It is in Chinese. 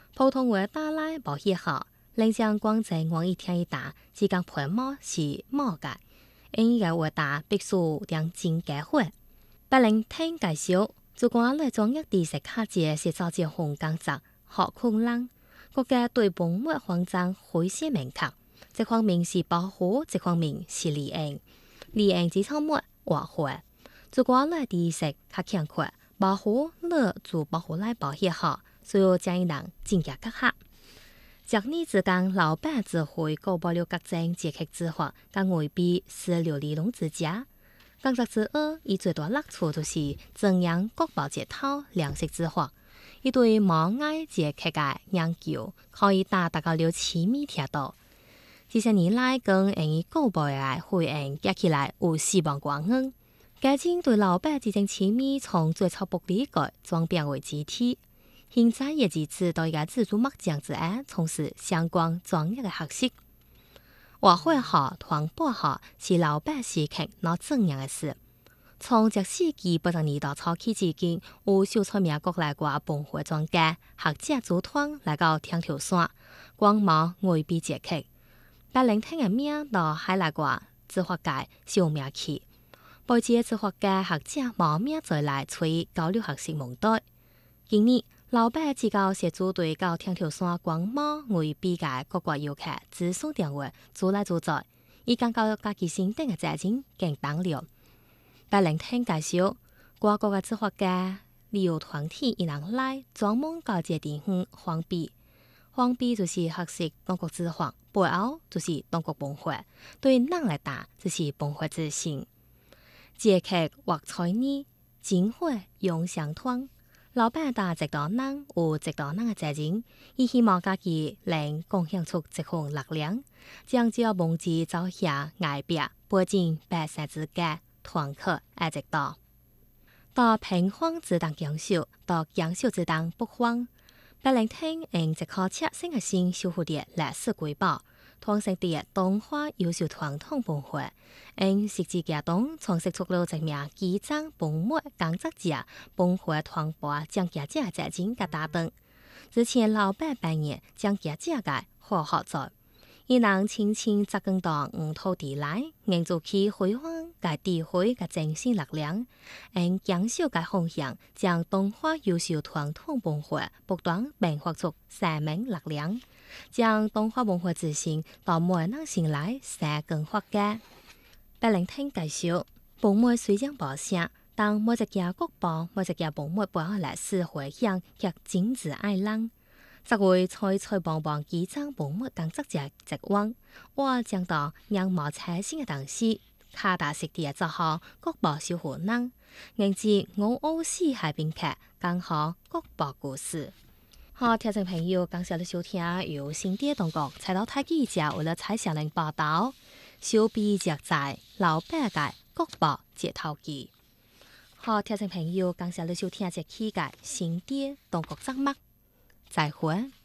普通话打来无写好，临江广州我一听一打，只讲陪摸是摸嘅，因嘅话打必须两真嘅话。不能听介绍，主管来装一地食卡节是造节红工作，学困难。国家对本末慌张灰色明确，这方面是保护，这方面是利用。利用只草末话会，主管来地食较欠缺，保护了做保护来保险好，所以建议人尽价格下。จากนี้之間，老闆只會告保了各種節慶之法，跟外邊是料理攏之家。工作之二，伊最大樂處就是增養國寶節頭糧食之法。伊對冇愛節慶嘅研究，可以達到了7米條度。這些年來，跟伊告保嘅會員加起來有4萬光恩。家境對老闆之間7米從最初不理解轉變為集體。現在也支持到一個自主墨匠之案，從事相關專業嘅學習。話會好、團播好是老闆時刻攞正樣嘅事。從這世紀80年代初期至今，有少數名國內外本會專家、學者組團來到天條山觀摩外邊節慶。白領廳嘅名到海內外執法界小名氣，背節執法界學者冇名再來吹交流學習問題。今年老闆只教協助隊到天條山觀摩外邊嘅各國遊客直送電話，做來做在，伊講到家己心頂嘅責任更當了。白領廳介紹，各國嘅執法界旅遊團體伊人來專門搞這地方方便。方便就是學習當國執法，背後就是當國本會，對人來打就是本會之心。節慶或彩呢，真會用相團。老闆打直道人有直道人嘅責任，伊希望家己能貢獻出這份力量，將這夢志走向外邊，保證百姓之間團結一直到平荒之當強秀，到強秀之當不荒。白領廳用一顆赤心嘅心守護着歷史瑰寶，傳承着東華優秀傳統文化。因實際行動創設出了一名基層本末工作者，本會傳播將家者嘅責任嘅打燈。之前老闆扮演將家者嘅好合作，伊人輕輕扎根到土地內，營造起輝煌嘅智慧嘅精神力量。因強秀嘅方向，將東華優秀傳統文化不斷變化出生命力量，將東華文化自信到每人心內生根發芽。白領廳介紹，本末雖然無聲，但每一件國寶、每一件本末背後歷史回響卻真摯愛人。作為菜幫幫基層本末工作者職員，我將到讓無彩線嘅東西，卡達實地做好國寶守護人，認知我奧斯海邊客講好國寶故事。好，聽眾朋友，感謝你收聽由新店當局採到台記者為了採小人報道，小比隻在老闆嘅國寶節頭記。好，聽眾朋友，感謝你收聽這期嘅新店當局節目。再會。